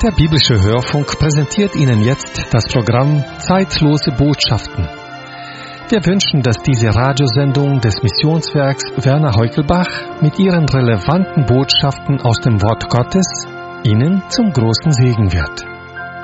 Der biblische Hörfunk präsentiert Ihnen jetzt das Programm Zeitlose Botschaften. Wir wünschen, dass diese Radiosendung des Missionswerks Werner Heukelbach mit ihren relevanten Botschaften aus dem Wort Gottes Ihnen zum großen Segen wird.